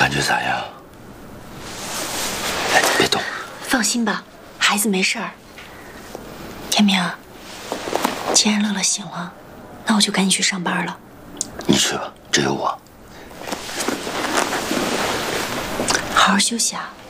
感觉咋样？哎，别动。 放心吧，孩子没事儿。天明，既然乐乐醒了，那我就赶紧去上班了。 你去吧，这有我。 好好休息啊。